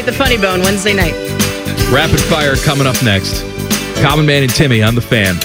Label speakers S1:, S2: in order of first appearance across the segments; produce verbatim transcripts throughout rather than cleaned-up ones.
S1: at the Funny Bone Wednesday night.
S2: Rapid Fire coming up next. Common Man and Timmy on the Fan.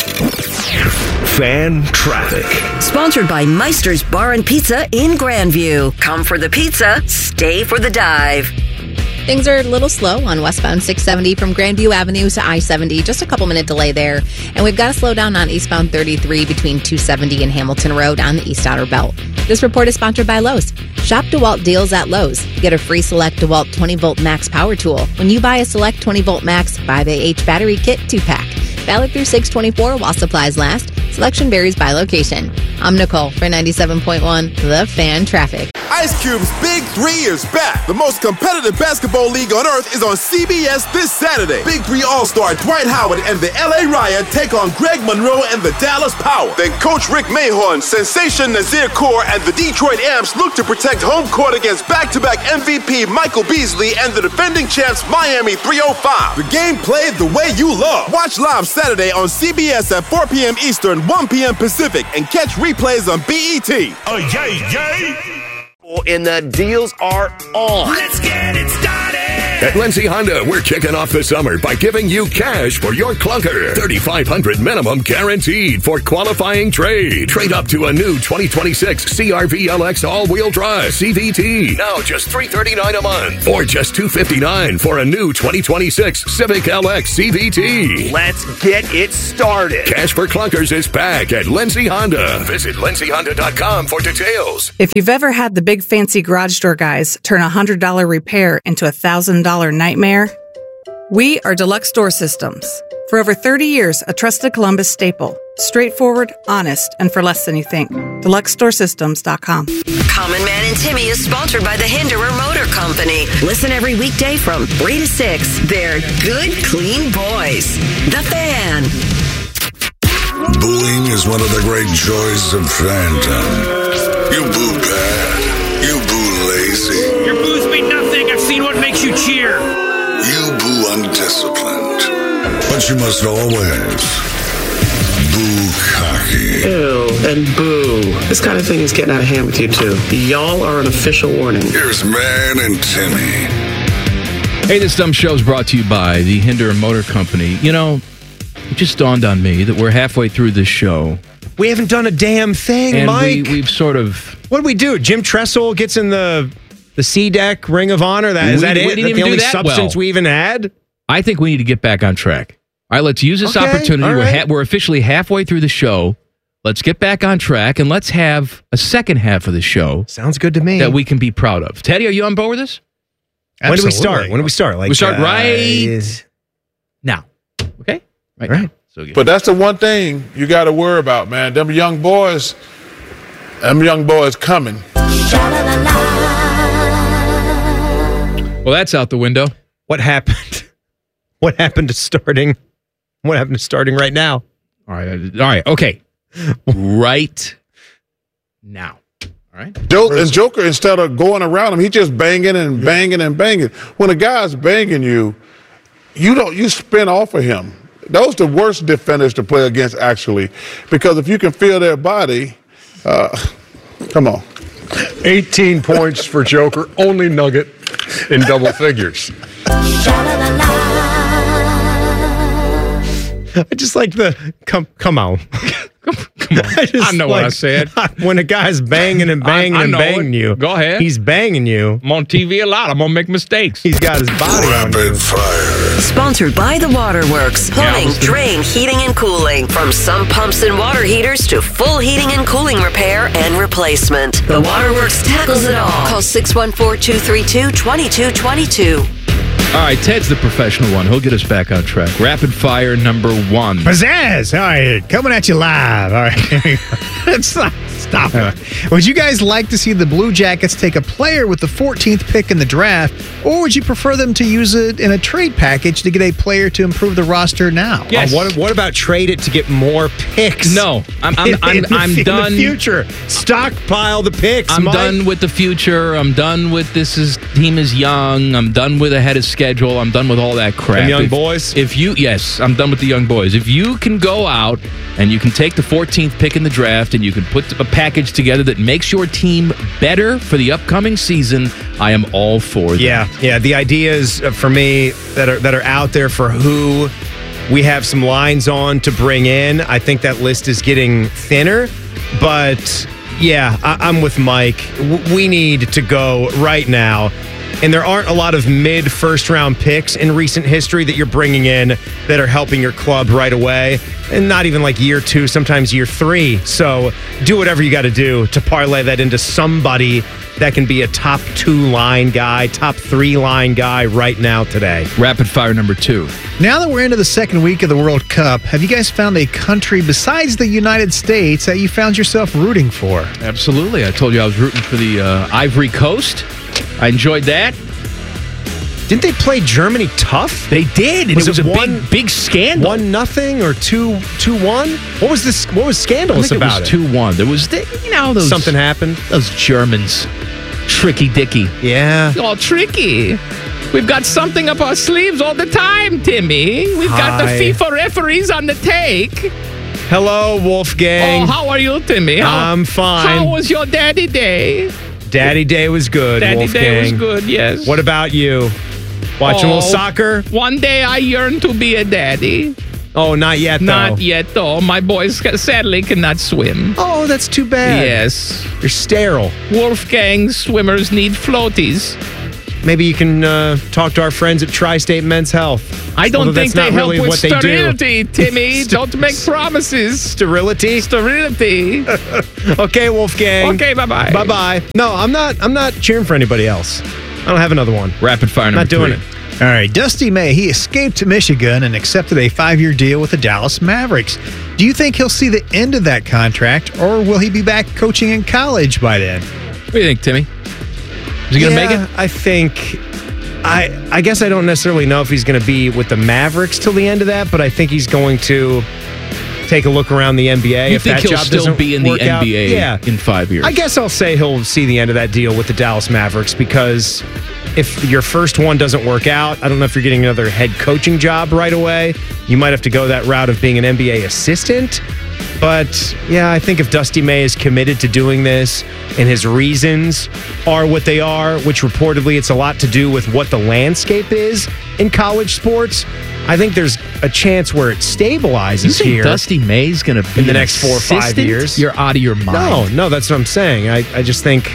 S3: Fan Traffic.
S4: Sponsored by Meister's Bar and Pizza in Grandview. Come for the pizza, stay for the dive.
S5: Things are a little slow on westbound six seventy from Grandview Avenue to I seventy. Just a couple minute delay there. And we've got to slow down on eastbound thirty-three between two seventy and Hamilton Road on the East Outer Belt. This report is sponsored by Lowe's. Shop DeWalt deals at Lowe's. Get a free Select DeWalt twenty volt Max power tool. When you buy a Select twenty volt Max five A H battery kit two pack. Valid through six twenty-four while supplies last. Selection varies by location. I'm Nicole for ninety-seven point one The Fan Traffic.
S6: Ice Cube's Big Three is back. The most competitive basketball league on earth is on C B S this Saturday. Big Three All-Star Dwight Howard and the L A Riot take on Greg Monroe and the Dallas Power. Then Coach Rick Mahorn, Sensation Nazir Kaur, and the Detroit Amps look to protect home court against back-to-back M V P Michael Beasley and the defending champs Miami three oh five. The game played the way you love. Watch live Saturday on C B S at four p.m. Eastern, one p.m. Pacific, and catch replays on B E T.
S3: Oh, yay, yay!
S7: And the deals are on.
S3: Let's get it started! At Lindsay Honda, we're kicking off the summer by giving you cash for your clunker. thirty-five hundred dollars minimum guaranteed for qualifying trade. Trade up to a new twenty twenty-six C R V L X all-wheel drive C V T. Now just three hundred thirty-nine dollars a month. Or just two hundred fifty-nine dollars for a new twenty twenty-six Civic L X C V T.
S7: Let's get it started.
S3: Cash for clunkers is back at Lindsay Honda. Visit lindsay honda dot com for details.
S8: If you've ever had the big fancy garage door guys turn a one hundred dollars repair into a one thousand dollars nightmare, we are Deluxe Door Systems. For over thirty years, a trusted Columbus staple. Straightforward, honest, and for less than you think. deluxe door systems dot com.
S4: Common Man and Timmy is sponsored by the Hinderer Motor Company. Listen every weekday from three to six. They're good, clean boys. The Fan.
S9: Booing is one of the great joys of fan time. You boo bad. You boo lazy.
S10: Your boos mean nothing. I've seen what makes you cheer.
S9: You boo undisciplined. But you must always boo cocky.
S11: Ew, and boo. This kind of thing is getting out of hand with you two. Y'all are an official warning.
S9: Here's Man and Timmy.
S2: Hey, this dumb show is brought to you by the Hinderer Motor Company. You know, it just dawned on me that we're halfway through this show.
S12: We haven't done a damn thing,
S2: and
S12: Mike.
S2: We, we've sort of...
S12: What did we do? Jim Tressel gets in the the C-Deck Ring of Honor? That, is
S2: we,
S12: that
S2: we
S12: it?
S2: didn't
S12: That
S2: even
S12: the only
S2: do that
S12: substance
S2: well.
S12: we even had?
S2: I think we need to get back on track. All right, let's use this
S12: Okay,
S2: opportunity.
S12: all
S2: We're,
S12: right.
S2: ha- we're officially halfway through the show. Let's get back on track, and let's have a second half of the show.
S12: Sounds good to me.
S2: That we can be proud of. Teddy, are you on board with this?
S12: When do we start? When do we start? Like
S2: we start
S12: uh,
S2: right
S12: is-
S2: now. Okay? Right,
S12: Right.
S2: now. So good.
S13: But that's the one thing you got to worry about, man. Them young boys, them young boys coming.
S2: Well, that's out the window.
S12: What happened? What happened to starting? What happened to starting right now?
S2: All right. All right. Okay. Right now. All right.
S13: Joker, and Joker, instead of going around him, he just banging and banging and banging. When a guy's banging you, you don't you spin off of him. Those are the worst defenders to play against, actually, because if you can feel their body, uh, come on.
S14: eighteen points for Joker, only Nugget in double figures.
S12: I just like the come come on.
S2: Come on. I,
S12: just
S2: I know
S12: like,
S2: what I said.
S12: When a guy's banging and banging
S2: I, I
S12: and
S2: know
S12: banging
S2: it.
S12: you.
S2: Go ahead.
S12: He's banging you.
S2: I'm on T V a lot. I'm going to make mistakes.
S12: He's got his body on you.
S9: Rapid fire.
S4: Sponsored by the Waterworks. Plumbing,
S2: Yeah,
S4: drain, heating, and cooling. From sump pumps and water heaters to full heating and cooling repair and replacement. The Waterworks tackles it all. Call six one four, two three two, two two two two.
S2: All right, Ted's the professional one. He'll get us back on track. Rapid fire number one.
S15: Pizzazz! All right, coming at you live. All right. Stop. Stop it. Would you guys like to see the Blue Jackets take a player with the fourteenth pick in the draft, or would you prefer them to use it in a trade package to get a player to improve the roster now?
S12: Yes. Uh, what, what about trade it to get more picks?
S2: No, I'm I'm
S12: in,
S2: I'm,
S12: in the,
S2: I'm
S12: in
S2: done.
S12: The future, stockpile the picks.
S2: I'm
S12: Mike.
S2: done with the future. I'm done with this is team is young. I'm done with ahead of schedule. I'm done with all that crap.
S12: Them young
S2: if,
S12: boys?
S2: If you yes, I'm done with the young boys. If you can go out and you can take the fourteenth pick in the draft and you can put a package together that makes your team better for the upcoming season, I am all for that.
S12: Yeah, yeah. The ideas uh, for me that are that are out there for who we have some lines on to bring in, I think that list is getting thinner. But yeah, I, I'm with Mike. W- we need to go right now. And there aren't a lot of mid first round picks in recent history that you're bringing in that are helping your club right away. And not even like year two, sometimes year three. So do whatever you got to do to parlay that into somebody that can be a top two line guy, top three line guy right now today.
S2: Rapid fire number two.
S15: Now that we're into the second week of the World Cup, have you guys found a country besides the United States that you found yourself rooting for?
S2: Absolutely. I told you I was rooting for the uh, Ivory Coast. I enjoyed that.
S12: Didn't they play Germany tough?
S2: They did, and
S12: was
S2: it was
S12: it
S2: a
S12: one,
S2: big, big scandal.
S12: One nothing or two, two one. What was this? What was scandalous
S2: I think
S12: about
S2: it? Was two one. There was, the, you know, those
S12: something happened.
S2: Those Germans, tricky dicky.
S12: Yeah,
S2: all tricky. We've got something up our sleeves all the time, Timmy. We've got the
S12: Hi.
S2: FIFA referees on the take.
S12: Hello, Wolfgang.
S2: Oh, how are you, Timmy? How,
S12: I'm fine.
S2: How was your daddy day?
S12: Daddy Day was good,
S2: Daddy
S12: Wolfgang.
S2: Day was good, yes.
S12: What about you? Watching
S2: oh,
S12: a little soccer?
S2: One day I yearn to be a daddy.
S12: Oh, not yet, though.
S2: Not yet, though. My boys sadly cannot swim.
S12: Oh, that's too bad.
S2: Yes.
S12: You're sterile.
S2: Wolfgang swimmers need floaties.
S12: Maybe you can uh, talk to our friends at Tri-State Men's Health.
S2: I don't
S12: Although
S2: think
S12: that's
S2: they
S12: not
S2: help
S12: really
S2: with
S12: what they do.
S2: sterility, Timmy. Don't make promises.
S12: Sterility?
S2: Sterility.
S12: Okay, Wolfgang.
S2: Okay, bye-bye.
S12: Bye-bye. No, I'm not I'm not cheering for anybody else. I don't have another one.
S2: Rapid fire number
S12: Not doing
S2: three.
S12: it.
S15: All right, Dusty May, he escaped Michigan and accepted a five-year deal with the Dallas Mavericks. Do you think he'll see the end of that contract, or will he be back coaching in college by then?
S2: What do you think, Timmy? Is he going to
S12: Yeah,
S2: make it?
S12: I think... I I guess I don't necessarily know if he's going to be with the Mavericks till the end of that, but I think he's going to take a look around the N B A.
S2: You
S12: if
S2: think
S12: that
S2: he'll
S12: job
S2: still
S12: doesn't
S2: be in the
S12: work
S2: N
S12: out.
S2: B A
S12: Yeah.
S2: in five years?
S12: I guess I'll say he'll see the end of that deal with the Dallas Mavericks because if your first one doesn't work out, I don't know if you're getting another head coaching job right away. You might have to go that route of being an N B A assistant. But yeah, I think if Dusty May is committed to doing this and his reasons are what they are, which reportedly it's a lot to do with what the landscape is in college sports, I think there's a chance where it stabilizes
S2: You think
S12: here.
S2: Dusty May's going to be
S12: in the
S2: an
S12: next four or five
S2: assistant?
S12: years.
S2: You're out of your mind.
S12: No, no, that's what I'm saying. I, I just think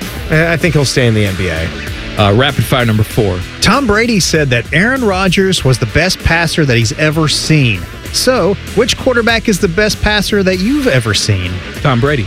S12: I think he'll stay in the N B A.
S2: Uh, rapid fire number four.
S15: Tom Brady said that Aaron Rodgers was the best passer that he's ever seen. So, which quarterback is the best passer that you've ever seen?
S2: Tom Brady.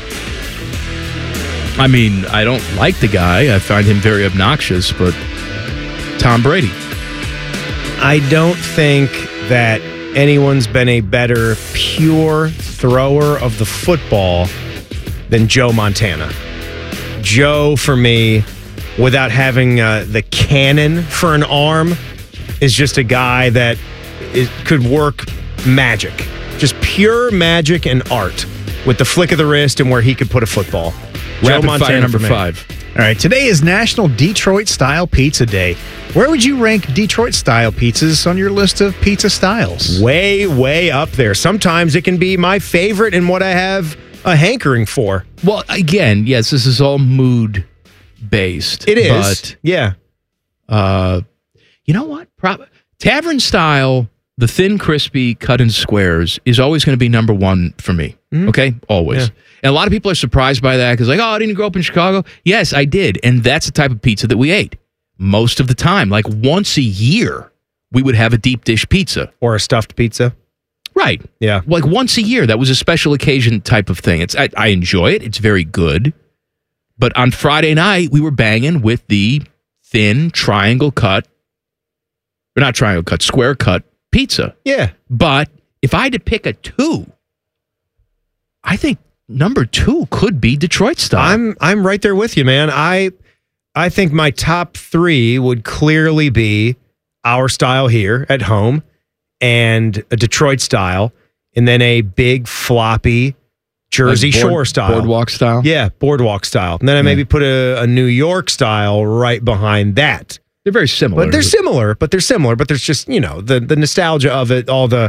S2: I mean, I don't like the guy. I find him very obnoxious, but Tom Brady.
S12: I don't think that anyone's been a better pure thrower of the football than Joe Montana. Joe, for me, without having uh, the cannon for an arm, is just a guy that is, could work magic. Just pure magic and art with the flick of the wrist and where he could put a football. Joe
S2: Rapid
S12: Montana
S2: fire number
S12: for me.
S2: five.
S15: All right, today is National Detroit Style Pizza Day. Where would you rank Detroit style pizzas on your list of pizza styles?
S12: Way, way up there. Sometimes it can be my favorite and what I have a hankering for.
S2: Well, again, yes, this is all mood based.
S12: It is.
S2: But,
S12: yeah.
S2: Uh, you know what? Pro- Tavern style, the thin, crispy, cut in squares is always going to be number one for me.
S12: Mm-hmm.
S2: Okay? Always.
S12: Yeah.
S2: And a lot of people are surprised by that because, like, oh, I didn't grow up in Chicago. Yes, I did. And that's the type of pizza that we ate most of the time. Like, once a year, we would have a deep dish pizza.
S12: Or a stuffed pizza.
S2: Right.
S12: Yeah.
S2: Like, once a year. That was a special occasion type of thing. It's I, I enjoy it. It's very good. But on Friday night, we were banging with the thin triangle cut, or not triangle cut, square cut pizza.
S12: Yeah.
S2: But if I had to pick a two, I think number two could be Detroit style.
S12: I'm I'm right there with you, man. I I think my top three would clearly be our style here at home and a Detroit style, and then a big floppy Jersey
S2: Like board-
S12: Shore style.
S2: boardwalk style?
S12: Yeah, boardwalk style. And then I maybe put a, a New York style right behind that.
S2: They're very similar.
S12: But they're similar, but they're similar, but there's just, you know, the the nostalgia of it, all the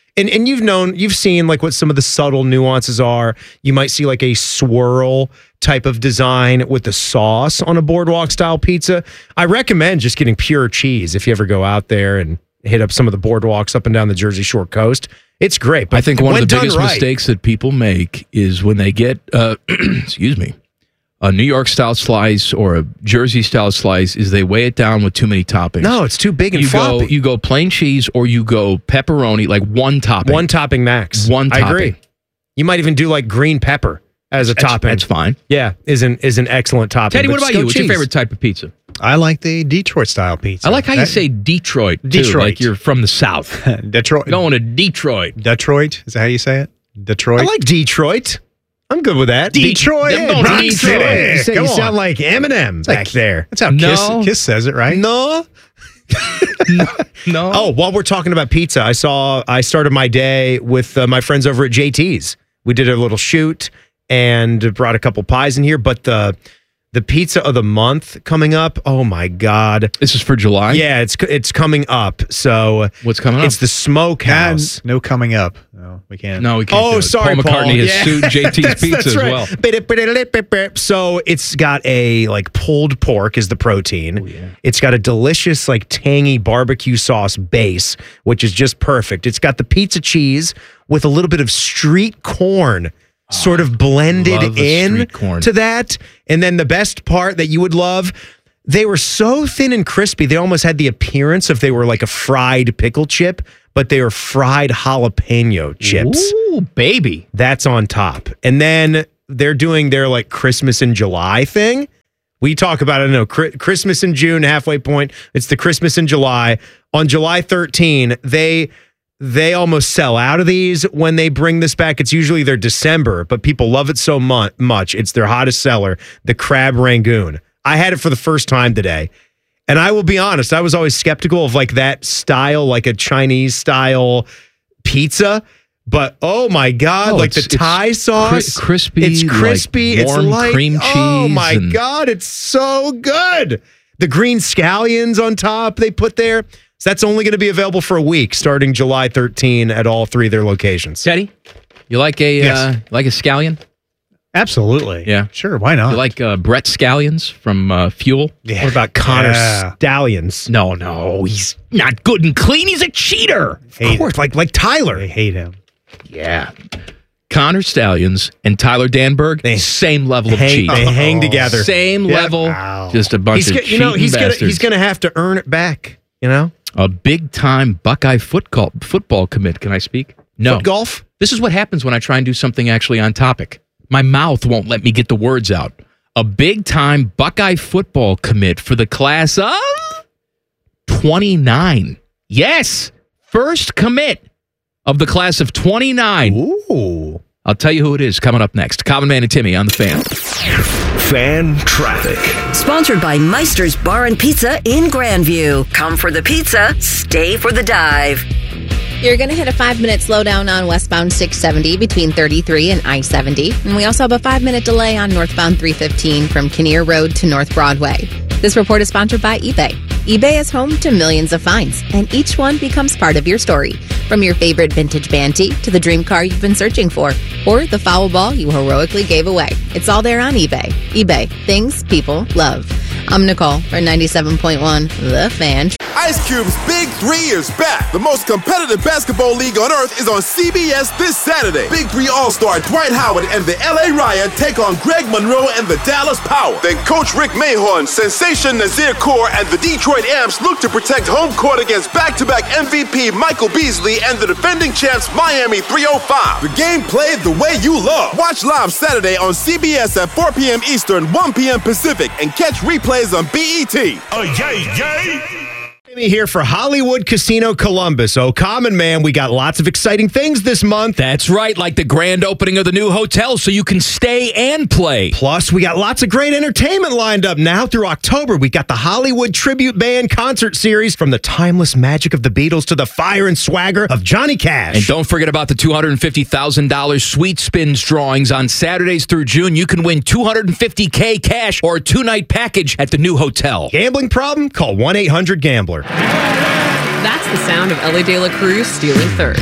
S12: And and you've known, you've seen like what some of the subtle nuances are. You might see like a swirl type of design with the sauce on a boardwalk style pizza. I recommend just getting pure cheese if you ever go out there and hit up some of the boardwalks up and down the Jersey Shore coast. It's great. But
S2: I think one of the biggest
S12: right,
S2: mistakes that people make is when they get, uh, excuse me, a New York style slice or a Jersey style slice is they weigh it down with too many toppings.
S12: No, it's too big and
S2: you
S12: floppy.
S2: Go, you go plain cheese or you go pepperoni, like one topping.
S12: One topping max.
S2: One topping.
S12: I agree. You might even do like green pepper as a
S2: that's,
S12: topping.
S2: That's fine.
S12: Yeah, is an, is an excellent topping.
S2: Teddy,
S12: But
S2: what
S12: just
S2: about
S12: go
S2: you? What's your
S12: cheese.
S2: favorite type of pizza?
S15: I like the Detroit style pizza.
S2: I like how you
S15: That-
S2: say Detroit, too,
S15: Detroit.
S2: like you're from the South.
S15: Detroit.
S2: Going to Detroit.
S15: Detroit? Is that how you say it? Detroit?
S12: I like Detroit. I'm good with that.
S15: Detroit.
S12: Them going to
S15: Rock
S12: Detroit.
S15: City.
S12: You, say-
S15: Come
S12: you
S15: on.
S12: sound like Eminem back
S15: like-
S12: there.
S15: That's how
S2: No.
S15: Kiss, Kiss says it, right?
S12: No.
S2: no. no.
S12: Oh, while we're talking about pizza, I saw I started my day with uh, my friends over at J T's. We did a little shoot and brought a couple pies in here, but the the pizza of the month coming up. Oh my God.
S2: This is for July?
S12: Yeah, it's it's coming up. So
S2: what's coming up?
S12: It's the Smokehouse.
S15: And no coming up. No, we can't.
S2: No, we can't.
S12: Oh,
S2: do it.
S12: sorry,
S2: Paul McCartney
S12: Paul.
S2: has
S12: Yeah.
S2: sued J T's
S12: That's-
S2: Pizza
S12: that's
S2: as
S12: right.
S2: well.
S12: So it's got a like pulled pork is the protein.
S2: Oh, yeah.
S12: It's got a delicious like tangy barbecue sauce base, which is just perfect. It's got the pizza cheese with a little bit of street corn sort of blended
S2: love the
S12: in
S2: street corn.
S12: to that. And then the best part that you would love, they were so thin and crispy, they almost had the appearance of they were like a fried pickle chip, but they were fried jalapeno chips.
S2: Ooh, baby.
S12: That's on top. And then they're doing their like Christmas in July thing. We talk about, I don't know, Chri- Christmas in June, halfway point. It's the Christmas in July. On July thirteenth, they they almost sell out of these when they bring this back. It's usually their December, but people love it so mu- much. It's their hottest seller, the Crab Rangoon. I had it for the first time today. And I will be honest, I was always skeptical of like that style, like a Chinese style pizza. But oh my God,
S2: Oh,
S12: like the
S2: it's- it's
S12: Thai sauce.
S2: cri- crispy,
S12: It's crispy.
S2: like
S12: it's
S2: warm
S12: like,
S2: cream
S12: oh
S2: cheese
S12: my
S2: and-
S12: God, it's so good. The green scallions on top they put there. So that's only going to be available for a week starting July thirteenth at all three of their locations.
S2: Teddy, you like a
S15: Yes.
S2: uh, like a scallion?
S15: Absolutely.
S2: Yeah.
S15: Sure. Why not?
S2: You like uh, Brett Scallions from uh, Fuel?
S15: Yeah.
S12: What about Connor
S15: Yeah.
S12: Stallions?
S2: No, no, he's not good and clean. He's a cheater.
S12: Of course, like like Tyler.
S15: They hate him.
S2: Yeah. Connor Stallions and Tyler Danberg,
S12: They-
S2: same level of
S12: hang,
S2: cheat.
S12: They hang
S15: Oh.
S12: together.
S2: Same
S12: Yeah.
S2: level,
S15: Wow.
S2: just a bunch
S12: He's
S2: of
S12: go- you know
S2: cheating
S12: he's gonna
S2: bastards.
S12: he's gonna have to earn it back. You know,
S2: A big-time Buckeye football, football commit. Can I speak? No.
S12: Foot golf.
S2: This is what happens when I try and do something actually on topic. My mouth won't let me get the words out. A big-time Buckeye football commit for the class of twenty-nine. Yes, first commit of the class of twenty-nine.
S12: Ooh.
S2: I'll tell you who it is coming up next. Common Man and Timmy on the Fan.
S3: Fan traffic.
S4: Sponsored by Meister's Bar and Pizza in Grandview. Come for the pizza, stay for the dive.
S5: You're going to hit a five-minute slowdown on westbound six seventy between thirty-three and I seventy. And we also have a five-minute delay on northbound three fifteen from Kinnear Road to North Broadway. This report is sponsored by eBay. eBay is home to millions of finds, and each one becomes part of your story. From your favorite vintage Banty to the dream car you've been searching for, or the foul ball you heroically gave away. It's all there on eBay. eBay. Things people love. I'm Nicole for ninety-seven point one The Fan.
S6: Ice Cube's Big Three is back. The most competitive basketball league on earth is on C B S this Saturday. Big Three All-Star Dwight Howard and the L A Riot take on Greg Monroe and the Dallas Power. Then Coach Rick Mahorn, Sensation Nazir Kaur, and the Detroit Amps look to protect home court against back-to-back M V P Michael Beasley and the defending champs Miami three oh five. The game played the way you love. Watch live Saturday on C B S at four p.m. Eastern, one p.m. Pacific, and catch replays on B E T.
S3: Oh, yay, yay.
S12: Timmy here for Hollywood Casino Columbus. Oh, Common Man, we got lots of exciting things this month.
S2: That's right, like the grand opening of the new hotel so you can stay and play.
S12: Plus, we got lots of great entertainment lined up now through October. We got the Hollywood Tribute Band concert series, from the timeless magic of the Beatles to the fire and swagger of Johnny Cash.
S2: And don't forget about the two hundred fifty thousand dollars Sweet Spins drawings on Saturdays through June. You can win two hundred fifty thousand dollars cash or a two-night package at the new hotel.
S12: Gambling problem? Call one eight hundred gambler.
S1: That's the sound of Ellie De La Cruz stealing third.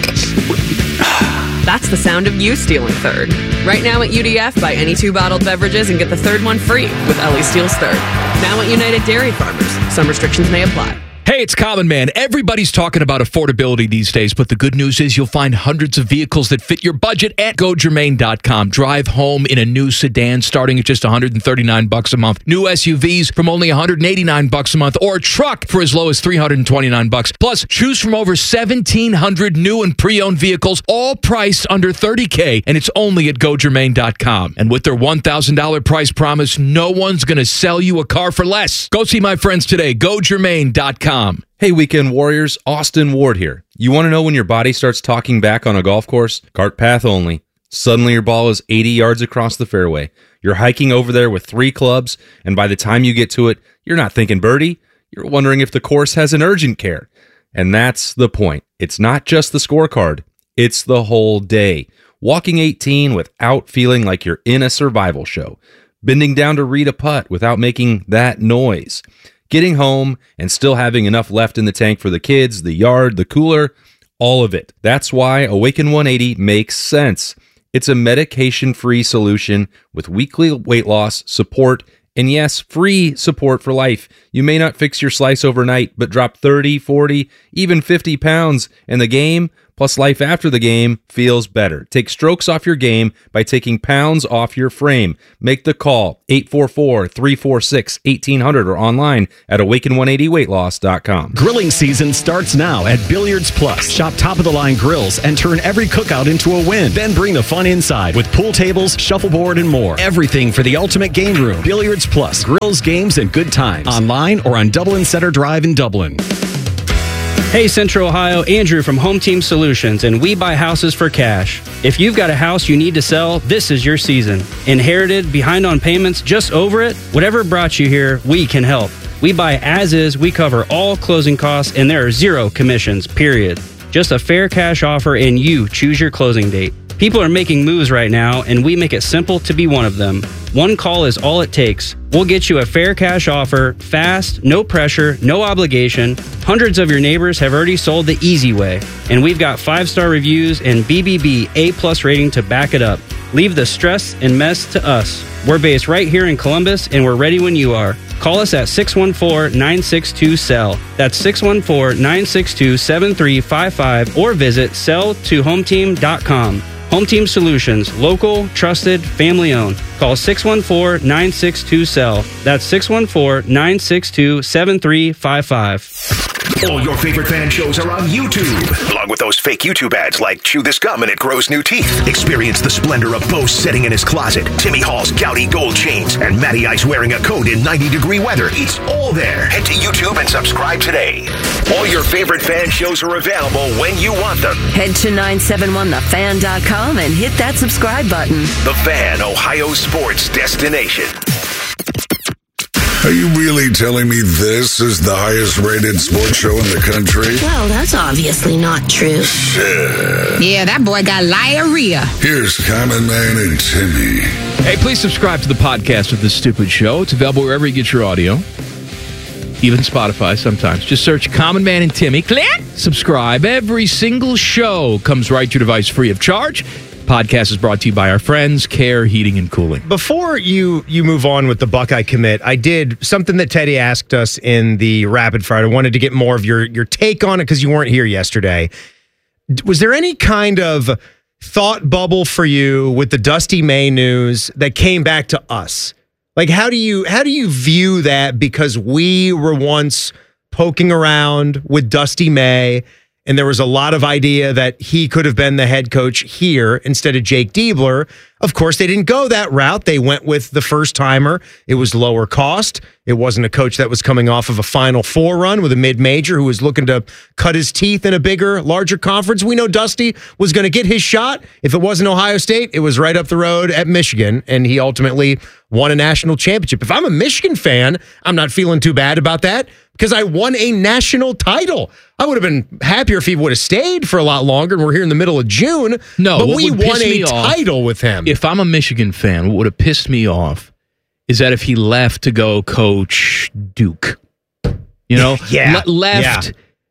S1: That's the sound of you stealing third. Right now at U D F, buy any two bottled beverages and get the third one free with Ellie Steals Third. Now at United Dairy Farmers. Some restrictions may apply.
S2: Hey, it's Common Man. Everybody's talking about affordability these days, but the good news is you'll find hundreds of vehicles that fit your budget at go germain dot com. Drive home in a new sedan starting at just one hundred thirty-nine bucks a month. New S U Vs from only one hundred eighty-nine bucks a month, or a truck for as low as three hundred twenty-nine bucks. Plus, choose from over seventeen hundred new and pre-owned vehicles, all priced under thirty K, and it's only at go germain dot com. And with their one thousand dollars price promise, no one's going to sell you a car for less. Go see my friends today, go germain dot com.
S16: Hey, Weekend Warriors, Austin Ward here. You want to know when your body starts talking back on a golf course? Cart path only. Suddenly your ball is eighty yards across the fairway. You're hiking over there with three clubs, and by the time you get to it, you're not thinking birdie. You're wondering if the course has an urgent care. And that's the point. It's not just the scorecard. It's the whole day. Walking eighteen without feeling like you're in a survival show. Bending down to read a putt without making that noise. Getting home and still having enough left in the tank for the kids, the yard, the cooler, all of it. That's why Awaken one eighty makes sense. It's a medication-free solution with weekly weight loss, support, and yes, free support for life. You may not fix your slice overnight, but drop thirty, forty, even fifty pounds, and the game, plus life after the game, feels better. Take strokes off your game by taking pounds off your frame. Make the call, eight four four, three four six, one eight hundred, or online at awaken one eighty weight loss dot com.
S17: Grilling season starts now at Billiards Plus. Shop top-of-the-line grills and turn every cookout into a win. Then bring the fun inside with pool tables, shuffleboard, and more. Everything for the ultimate game room. Billiards Plus. Grills, games, and good times. Online or on Dublin Center Drive in Dublin.
S18: Hey, Central Ohio, Andrew from Home Team Solutions, and we buy houses for cash. If you've got a house you need to sell, this is your season. Inherited, behind on payments, just over it? Whatever brought you here, we can help. We buy as is, we cover all closing costs, and there are zero commissions, period. Just a fair cash offer, and you choose your closing date. People are making moves right now, and we make it simple to be one of them. One call is all it takes. We'll get you a fair cash offer, fast, no pressure, no obligation. Hundreds of your neighbors have already sold the easy way, and we've got five-star reviews and B B B A-plus rating to back it up. Leave the stress and mess to us. We're based right here in Columbus, and we're ready when you are. Call us at six one four, nine six two, S E L L. That's six one four, nine six two, seven three five five, or visit sell to home team dot com. Home Team Solutions, local, trusted, family owned. Call six one four, nine six two, S E L L. That's six one four, nine six two, seven three five five.
S3: All your favorite fan shows are on YouTube, along with those fake YouTube ads like Chew This Gum and It Grows New Teeth. Experience the splendor of Bo sitting in his closet, Timmy Hall's gouty gold chains, and Matty Ice wearing a coat in ninety degree weather. It's all there. Head to YouTube and subscribe today. All your favorite fan shows are available when you want them.
S4: Head to nine seven one the fan dot com and hit that subscribe button.
S3: The Fan, Ohio sports destination.
S9: Are you really telling me this is the highest rated sports show in the country?
S19: Well, that's obviously not true.
S9: Shit.
S19: Yeah, that boy got diarrhea.
S9: Here's Common Man and Timmy.
S2: Hey, please subscribe to the podcast of This Stupid Show. It's available wherever you get your audio. Even Spotify sometimes. Just search Common Man and Timmy. Click! Subscribe. Every single show comes right to your device free of charge. Podcast is brought to you by our friends, Care Heating and Cooling.
S12: Before you you move on with the Buckeye commit, I did something that Teddy asked us in the Rapid Fire. I wanted to get more of your, your take on it because you weren't here yesterday. Was there any kind of thought bubble for you with the Dusty May news that came back to us? Like, how do you how do you view that? Because we were once poking around with Dusty May, and there was a lot of idea that he could have been the head coach here instead of Jake Diebler. Of course, they didn't go that route. They went with the first-timer. It was lower cost. It wasn't a coach that was coming off of a Final Four run with a mid-major who was looking to cut his teeth in a bigger, larger conference. We know Dusty was going to get his shot. If it wasn't Ohio State, it was right up the road at Michigan, and he ultimately won a national championship. If I'm a Michigan fan, I'm not feeling too bad about that because I won a national title. I would have been happier if he would have stayed for a lot longer, and we're here in the middle of June.
S2: No,
S12: but
S2: what
S12: we
S2: would piss
S12: won a
S2: me off-
S12: title with him.
S2: If I'm a Michigan fan, what would have pissed me off is that if he left to go coach Duke, you know,
S12: Yeah.
S2: le- left
S12: Yeah.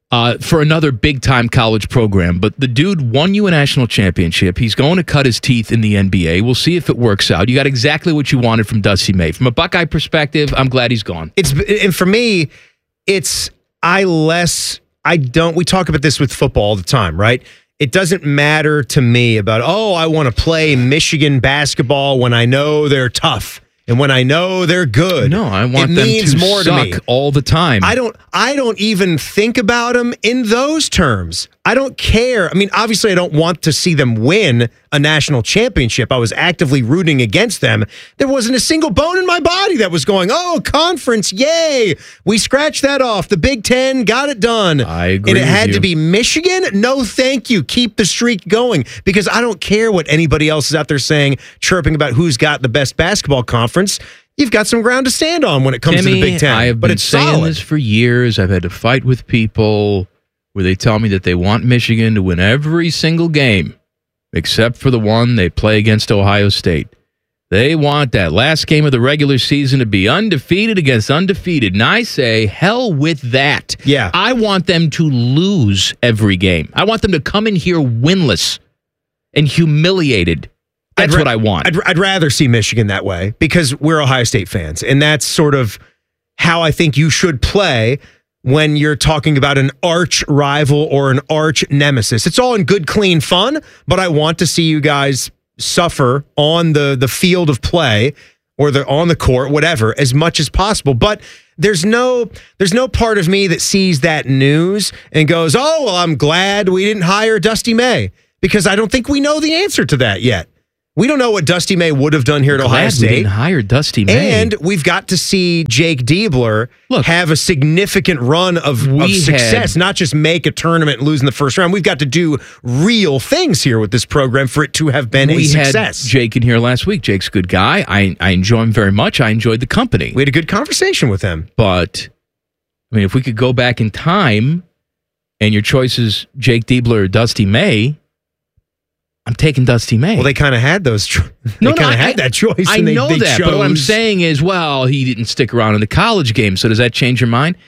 S2: uh, for another big-time college program. But the dude won you a national championship. He's going to cut his teeth in the N B A. We'll see if it works out. You got exactly what you wanted from Dusty May. From a Buckeye perspective, I'm glad he's gone.
S12: It's and for me, it's I less I don't. We talk about this with football all the time, right? It doesn't matter to me about, oh, I want to play Michigan basketball when I know they're tough. And when I know they're good.
S2: No, I want
S12: it
S2: them
S12: means
S2: to
S12: more
S2: suck
S12: to me.
S2: all the time.
S12: I don't I don't even think about them in those terms. I don't care. I mean, obviously I don't want to see them win a national championship. I was actively rooting against them. There wasn't a single bone in my body that was going, "Oh, conference, yay. We scratched that off. The Big Ten got it done."
S2: I agree.
S12: And it
S2: with
S12: had
S2: you.
S12: to be Michigan? No, thank you. Keep the streak going because I don't care what anybody else is out there saying, chirping about who's got the best basketball conference. You've got some ground to stand on when it comes
S2: Timmy,
S12: to the Big Ten.
S2: I have
S12: but
S2: been
S12: it's
S2: saying
S12: solid.
S2: this for years. I've had to fight with people where they tell me that they want Michigan to win every single game except for the one they play against Ohio State. They want that last game of the regular season to be undefeated against undefeated. And I say, hell with that.
S12: Yeah.
S2: I want them to lose every game. I want them to come in here winless and humiliated. That's
S12: I'd ra-
S2: what I want.
S12: I'd, I'd rather see Michigan that way because we're Ohio State fans. And that's sort of how I think you should play when you're talking about an arch rival or an arch nemesis. It's all in good, clean fun, but I want to see you guys suffer on the, the field of play or the on the court, whatever, as much as possible. But there's no there's no part of me that sees that news and goes, oh, well, I'm glad we didn't hire Dusty May because I don't think we know the answer to that yet. We don't know what Dusty May would have done here at
S2: Glad
S12: Ohio
S2: we
S12: State.
S2: didn't hire Dusty May.
S12: And we've got to see Jake Diebler
S2: Look,
S12: have a significant run of,
S2: we
S12: of success,
S2: had-
S12: not just make a tournament and lose in the first round. We've got to do real things here with this program for it to have been
S2: we
S12: a success.
S2: had Jake in here last week. Jake's a good guy. I, I enjoy him very much. I enjoyed the company.
S12: We had a good conversation with him.
S2: But, I mean, if we could go back in time and your choice is Jake Diebler or Dusty May, I'm taking Dusty May.
S12: Well, they kind of had those. Cho- they
S2: No, no,
S12: kind of
S2: I-
S12: had that choice.
S2: I
S12: and they,
S2: know
S12: they
S2: that,
S12: chose.
S2: but what I'm saying is, well, he didn't stick around in the college game, so does that change your mind?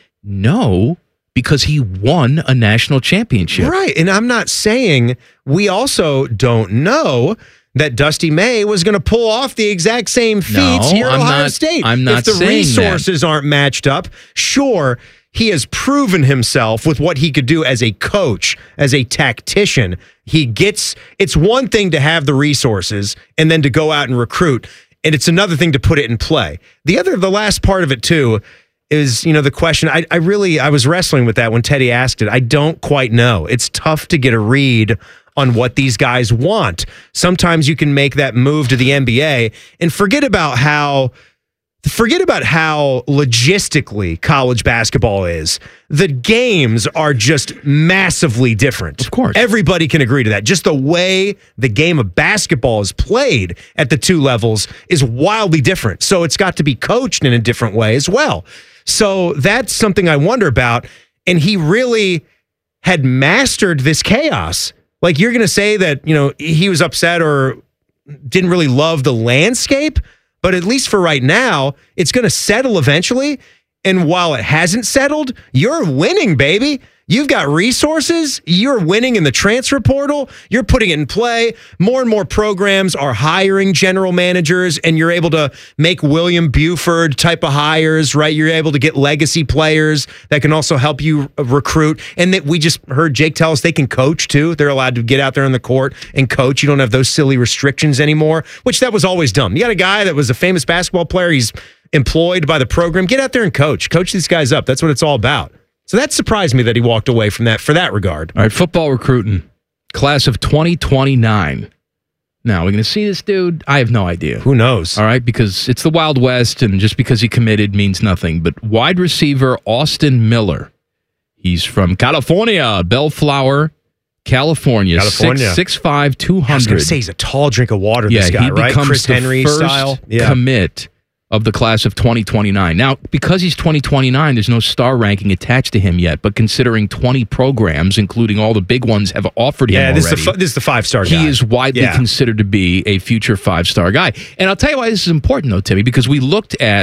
S2: No, because he won a national championship.
S12: Right, and I'm not saying we also don't know that Dusty May was going to pull off the exact same feats
S2: No,
S12: here at
S2: I'm
S12: Ohio
S2: not-
S12: State.
S2: I'm not
S12: If the
S2: saying
S12: resources aren't matched up, sure, he has proven himself with what he could do as a coach, as a tactician. He gets, it's one thing to have the resources and then to go out and recruit, and it's another thing to put it in play. The other, the last part of it too, is, you know, the question, I, I really, I was wrestling with that when Teddy asked it. I don't quite know. It's tough to get a read on what these guys want. Sometimes you can make that move to the N B A and forget about how Forget about how logistically college basketball is. The games are just massively different.
S2: Of course.
S12: Everybody can agree to that. Just the way the game of basketball is played at the two levels is wildly different. So it's got to be coached in a different way as well. So that's something I wonder about. And he really had mastered this chaos. Like, you're going to say that, you know, he was upset or didn't really love the landscape, but at least for right now, it's going to settle eventually. And while it hasn't settled, you're winning, baby. You've got resources. You're winning in the transfer portal. You're putting it in play. More and more programs are hiring general managers, and you're able to make William Buford type of hires, right? You're able to get legacy players that can also help you recruit. And that we just heard Jake tell us they can coach too. They're allowed to get out there on the court and coach. You don't have those silly restrictions anymore, which that was always dumb. You got a guy that was a famous basketball player. He's employed by the program. Get out there and coach. Coach these guys up. That's what it's all about. So that surprised me that he walked away from that for that regard.
S2: All right, football recruiting. Class of twenty twenty-nine. Now, we're going to see this dude? I have no idea.
S12: Who knows?
S2: All right, because it's the Wild West, and just because he committed means nothing. But wide receiver Austin Miller. He's from California, Bellflower, California.
S12: California.
S2: six five, two hundred.
S12: I was going to say he's a tall drink of water,
S2: yeah,
S12: this guy,
S2: he
S12: right?
S2: becomes
S12: Chris
S2: the
S12: Henry
S2: first
S12: style. Yeah.
S2: commit of the class of twenty twenty-nine. Now, because he's twenty twenty-nine, there's no star ranking attached to him yet, but considering twenty programs, including all the big ones, have offered him
S12: Yeah, this
S2: already,
S12: is, the, this is the five-star guy.
S2: he is widely
S12: Yeah.
S2: considered to be a future five-star guy. And I'll tell you why this is important, though, Timmy, because we looked at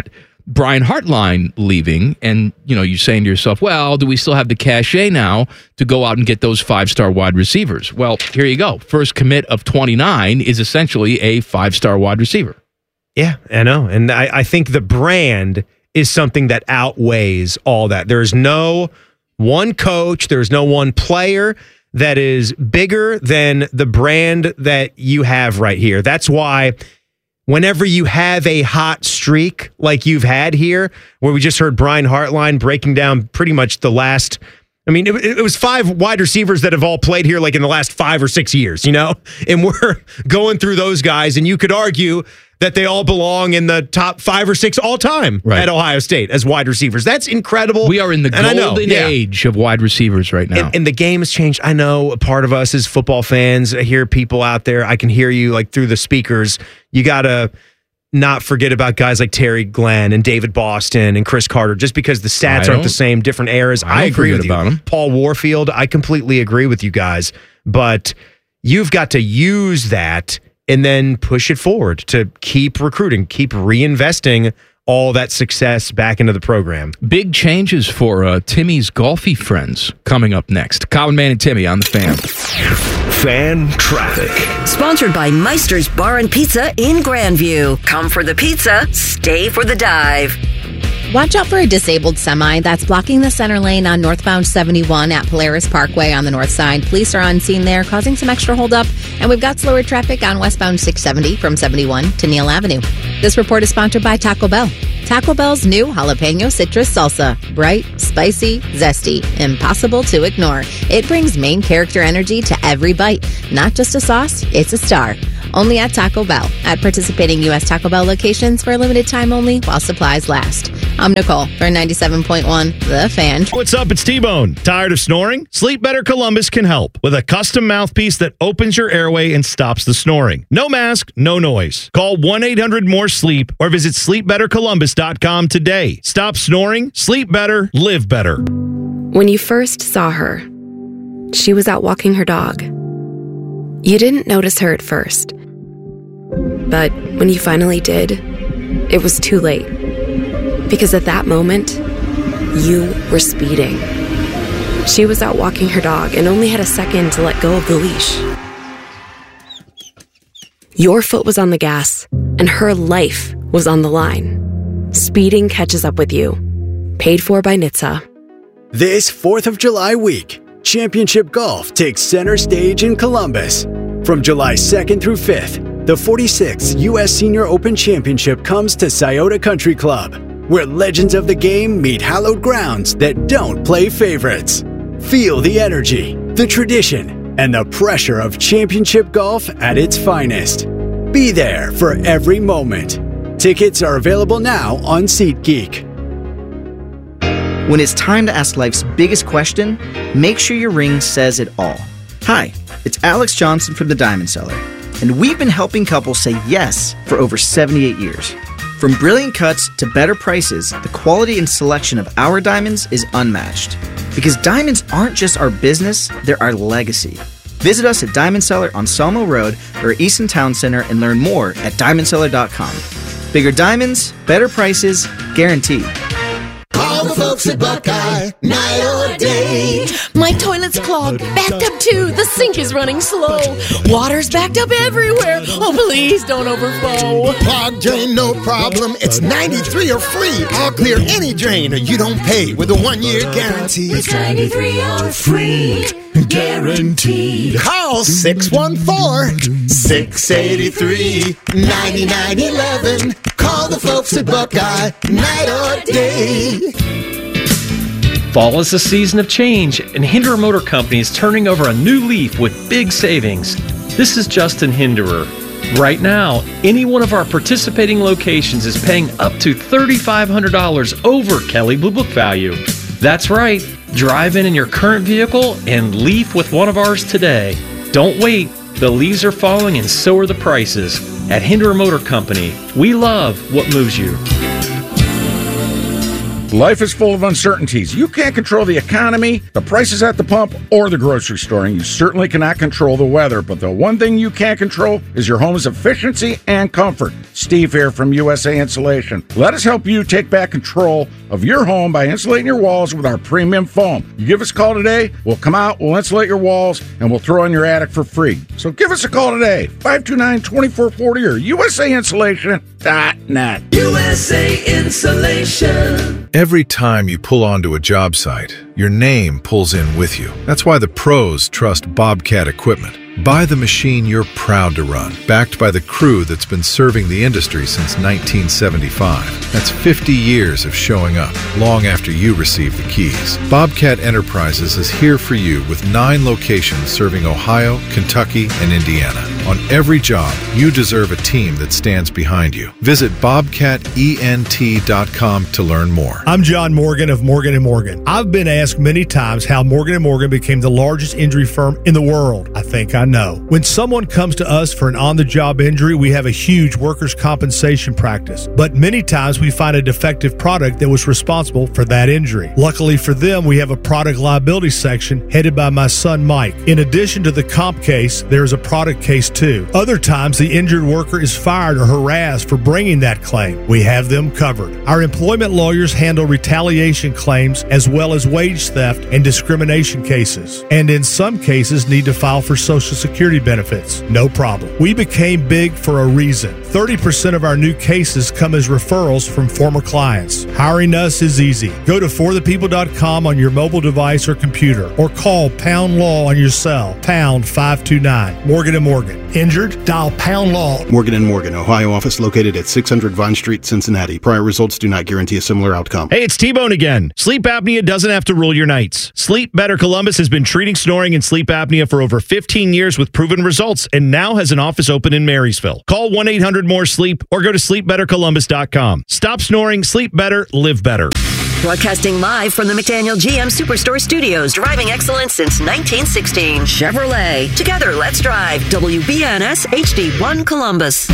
S2: Brian Hartline leaving, and you know, you're saying to yourself, well, do we still have the cachet now to go out and get those five-star wide receivers? Well, here you go. First commit of twenty-nine is essentially a five-star wide receiver.
S12: Yeah, I know. And I, I think the brand is something that outweighs all that. There's no one coach, there's no one player that is bigger than the brand that you have right here. That's why whenever you have a hot streak like you've had here, where we just heard Brian Hartline breaking down pretty much the last, I mean, it, it was five wide receivers that have all played here like in the last five or six years, you know? And we're going through those guys, and you could argue that they all belong in the top five or six all time right. at Ohio State as wide receivers. That's incredible.
S2: We are in the
S12: and
S2: golden
S12: know, yeah.
S2: age of wide receivers right now.
S12: And, and the game has changed. I know a part of us is football fans. I hear people out there. I can hear you like through the speakers. You got to not forget about guys like Terry Glenn and David Boston and Chris Carter, just because the stats aren't the same, different eras. I, I agree with you. About him. Paul Warfield, I completely agree with you guys. But you've got to use that and then push it forward to keep recruiting, keep reinvesting all that success back into the program.
S2: Big changes for uh, Timmy's golfy friends coming up next. Colin Man and Timmy on the Fan.
S3: Fan Traffic.
S4: Sponsored by Meister's Bar and Pizza in Grandview. Come for the pizza, stay for the dive.
S5: Watch out for a disabled semi that's blocking the center lane on northbound seventy-one at Polaris Parkway on the north side. Police are on scene there, causing some extra holdup, and we've got slower traffic on westbound six seventy from seventy-one to Neal Avenue. This report is sponsored by Taco Bell. Taco Bell's new jalapeno citrus salsa. Bright, spicy, zesty, impossible to ignore. It brings main character energy to every bite. Not just a sauce, it's a star. Only at Taco Bell. At participating U S Taco Bell locations for a limited time only while supplies last. I'm Nicole for ninety-seven point one The Fan.
S20: What's up? It's T-Bone. Tired of snoring? Sleep Better Columbus can help with a custom mouthpiece that opens your airway and stops the snoring. No mask, no noise. Call one eight hundred more sleep or visit sleep better columbus dot com today. Stop snoring, sleep better, live better.
S21: When you first saw her, she was out walking her dog. You didn't notice her at first. But when you finally did, it was too late. Because at that moment, you were speeding. She was out walking her dog and only had a second to let go of the leash. Your foot was on the gas, and her life was on the line. Speeding catches up with you. Paid for by N H T S A.
S22: This fourth of July week, Championship Golf takes center stage in Columbus. From July second through fifth, the forty-sixth U S Senior Open Championship comes to Scioto Country Club, where legends of the game meet hallowed grounds that don't play favorites. Feel the energy, the tradition, and the pressure of championship golf at its finest. Be there for every moment. Tickets are available now on SeatGeek.
S23: When it's time to ask life's biggest question, make sure your ring says it all. Hi, it's Alex Johnson from The Diamond Seller, and we've been helping couples say yes for over seventy-eight years. From brilliant cuts to better prices, the quality and selection of our diamonds is unmatched. Because diamonds aren't just our business, they're our legacy. Visit us at Diamond Seller on Salmo Road or Easton Town Center and learn more at diamond seller dot com. Bigger diamonds, better prices, guaranteed.
S24: Call the folks at Buckeye, night or day.
S25: My toilet's clogged, backed up too. The sink is running slow. Water's backed up everywhere. Oh, please don't overflow.
S24: Clogged drain, no problem. It's ninety-three or free. I'll clear any drain or you don't pay with a one-year guarantee.
S25: It's ninety-three or free. Guaranteed.
S24: Call six one four, six eight three, nine nine one one. Call the folks at Buckeye, night or day.
S26: Fall is a season of change, and Hinderer Motor Company is turning over a new leaf with big savings. This is Justin Hinderer. Right now, any one of our participating locations is paying up to three thousand five hundred dollars over Kelley Blue Book value. That's right. Drive in in your current vehicle and leaf with one of ours today. Don't wait. The leaves are falling and so are the prices. At Hinderer Motor Company, we love what moves you.
S7: Life is full of uncertainties. You can't control the economy, the prices at the pump, or the grocery store, and you certainly cannot control the weather. But the one thing you can control is your home's efficiency and comfort. Steve here from U S A Insulation. Let us help you take back control of your home by insulating your walls with our premium foam. You give us a call today, we'll come out, we'll insulate your walls, and we'll throw in your attic for free. So give us a call today, five two nine, two four four zero or U S A insulation dot net.
S8: U S A Insulation.
S10: Every time you pull onto a job site, your name pulls in with you. That's why the pros trust Bobcat equipment. Buy the machine you're proud to run, backed by the crew that's been serving the industry since nineteen seventy-five. That's fifty years of showing up, long after you receive the keys. Bobcat Enterprises is here for you with nine locations serving Ohio, Kentucky, and Indiana. On every job, you deserve a team that stands behind you. Visit bobcat ent dot com to learn more.
S11: I'm John Morgan of Morgan and Morgan. I've been asked many times how Morgan and Morgan became the largest injury firm in the world. I think I know. When someone comes to us for an on-the-job injury, we have a huge workers' compensation practice. But many times we find a defective product that was responsible for that injury. Luckily for them, we have a product liability section headed by my son Mike. In addition to the comp case, there is a product case too. Other times, the injured worker is fired or harassed for bringing that claim. We have them covered. Our employment lawyers handle retaliation claims as well as wage theft and discrimination cases. And in some cases, need to file for Social Security benefits. No problem. We became big for a reason. thirty percent of our new cases come as referrals from former clients. Hiring us is easy. Go to for the people dot com on your mobile device or computer, or call Pound Law on your cell, pound five two nine. Morgan and Morgan. Injured? Dial Pound Law.
S13: Morgan and Morgan, Ohio office located at six hundred Vine Street, Cincinnati. Prior results do not guarantee a similar outcome.
S20: Hey, it's T-Bone again. Sleep apnea doesn't have to rule your nights. Sleep Better Columbus has been treating snoring and sleep apnea for over fifteen years with proven results, and now has an office open in Marysville. Call one eight hundred more sleep or go to sleep better columbus dot com. Stop snoring, sleep better, live better.
S4: Broadcasting live from the McDaniel G M Superstore Studios, driving excellence since nineteen sixteen. Chevrolet. Together, let's drive. W B N S H D one Columbus.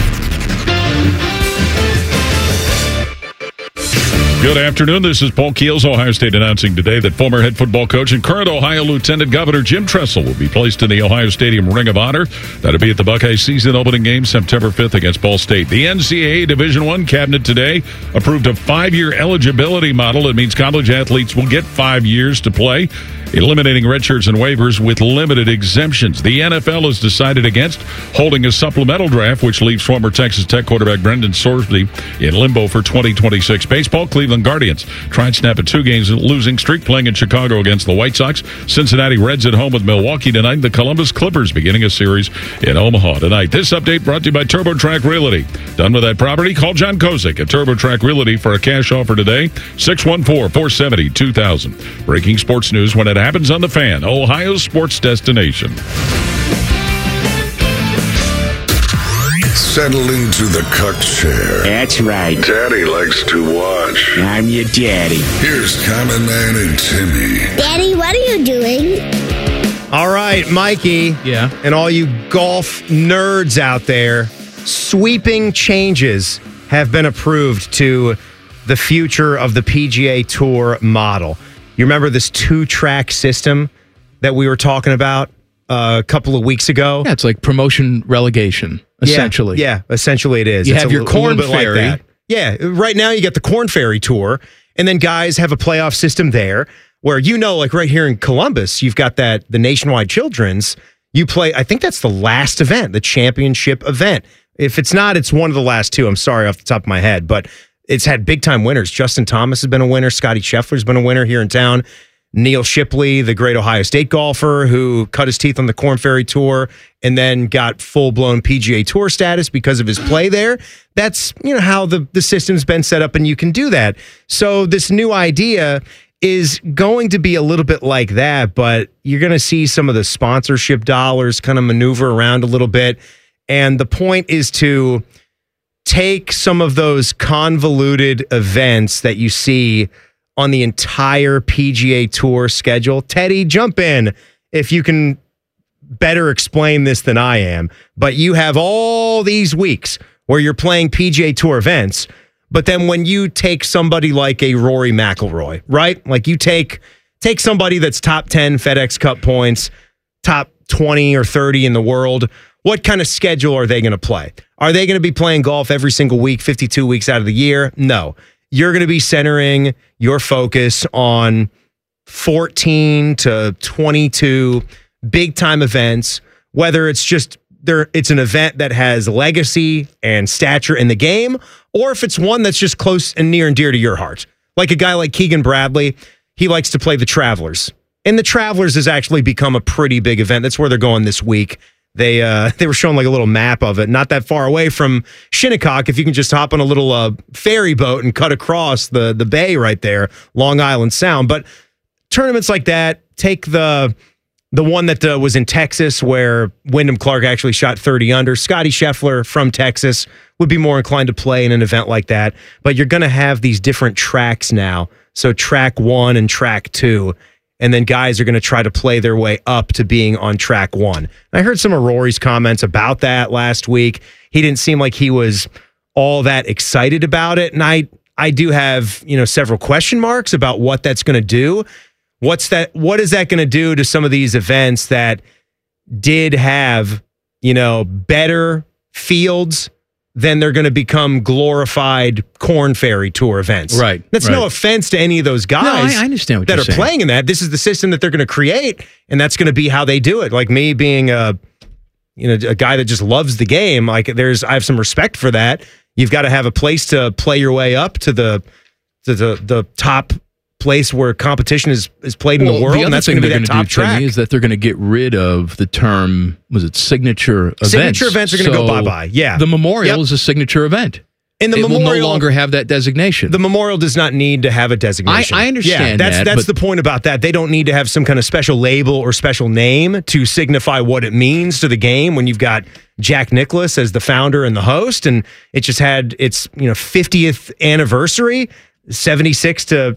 S14: Good afternoon. This is Paul Keels, Ohio State, announcing today that former head football coach and current Ohio Lieutenant Governor Jim Tressel will be placed in the Ohio Stadium Ring of Honor. That'll be at the Buckeye season opening game September fifth against Ball State. The N C double A Division I cabinet today approved a five-year eligibility model. It means college athletes will get five years to play, eliminating redshirts and waivers with limited exemptions. The N F L has decided against holding a supplemental draft, which leaves former Texas Tech quarterback Brendan Sorsby in limbo for twenty twenty-six. Baseball, Cleveland Guardians try and snap a two-games losing streak playing in Chicago against the White Sox. Cincinnati Reds at home with Milwaukee tonight. The Columbus Clippers beginning a series in Omaha tonight. This update brought to you by TurboTrack Realty. Done with that property? Call John Kozik at TurboTrack Realty for a cash offer today. six one four, four seven zero, two thousand. Breaking sports news when it happens on The Fan, Ohio's sports destination.
S9: Settle into the cuck chair.
S27: That's right.
S9: Daddy likes to watch.
S27: I'm your daddy.
S9: Here's Common Man and Timmy.
S28: Daddy, what are you doing?
S12: All right, Mikey.
S2: Yeah.
S12: And all you golf nerds out there, sweeping changes have been approved to the future of the P G A Tour model. You remember this two-track system that we were talking about uh, a couple of weeks ago?
S2: Yeah, it's like promotion relegation, essentially.
S12: Yeah, yeah, essentially it is.
S2: You
S12: it's
S2: have
S12: a,
S2: your Corn Ferry.
S12: Like yeah, right now you get the Corn Ferry Tour, and then guys have a playoff system there where, you know, like right here in Columbus, you've got that, the Nationwide Children's. You play, I think that's the last event, the championship event. If it's not, it's one of the last two. I'm sorry off the top of my head, but it's had big-time winners. Justin Thomas has been a winner. Scotty Scheffler's been a winner here in town. Neil Shipley, the great Ohio State golfer who cut his teeth on the Corn Ferry Tour and then got full-blown P G A Tour status because of his play there. That's, you know, how the, the system's been set up, and you can do that. So this new idea is going to be a little bit like that, but you're going to see some of the sponsorship dollars kind of maneuver around a little bit. And the point is to take some of those convoluted events that you see on the entire P G A Tour schedule. Teddy, jump in if you can better explain this than I am. But you have all these weeks where you're playing P G A Tour events, But then when you take somebody like a Rory McIlroy, right? Like you take take somebody that's top ten FedEx Cup points, top twenty or thirty in the world, what kind of schedule are they going to play? Are they going to be playing golf every single week, fifty-two weeks out of the year? No. You're going to be centering your focus on fourteen to twenty-two big time events, whether it's just there, it's an event that has legacy and stature in the game, or if it's one that's just close and near and dear to your heart. Like a guy like Keegan Bradley, he likes to play the Travelers. And the Travelers has actually become a pretty big event. That's where they're going this week. They uh, they were showing like a little map of it, not that far away from Shinnecock. If you can just hop on a little uh, ferry boat and cut across the, the bay right there, Long Island Sound. But tournaments like that, take the the one that uh, was in Texas where Wyndham Clark actually shot thirty under. Scotty Scheffler from Texas would be more inclined to play in an event like that. But you're going to have these different tracks now. So track one and track two. And then guys are going to try to play their way up to being on track one. I heard some of Rory's comments about that last week. He didn't seem like he was all that excited about it. And I, I do have, you know, several question marks about what that's going to do. What's that? What is that going to do to some of these events that did have, you know, better fields? Then they're going to become glorified Corn Ferry Tour events.
S2: Right.
S12: That's
S2: right.
S12: no offense to any of those guys
S2: no, I, I understand what
S12: that
S2: you're
S12: are
S2: saying.
S12: playing in that. This is the system that they're going to create, and that's going to be how they do it. Like me being a, you know, a guy that just loves the game. Like there's, I have some respect for that. You've got to have a place to play your way up to the, to the, the top place where competition is, is played in
S2: well,
S12: the world.
S2: The
S12: and
S2: other
S12: that's
S2: thing
S12: going to be
S2: they're
S12: that
S2: going
S12: top
S2: to do,
S12: track.
S2: Timmy, is that they're going to get rid of the term, was it signature events?
S12: Signature events are going to
S2: So
S12: go bye-bye. Yeah.
S2: The Memorial
S12: Yep.
S2: is a signature event.
S12: And the
S2: it
S12: Memorial
S2: will no longer have that designation.
S12: The Memorial does not need to have a designation.
S2: I, I understand
S12: yeah, that's,
S2: that.
S12: That's
S2: but
S12: the point about that. They don't need to have some kind of special label or special name to signify what it means to the game when you've got Jack Nicklaus as the founder and the host, and it just had its, you know, fiftieth anniversary, seventy-six to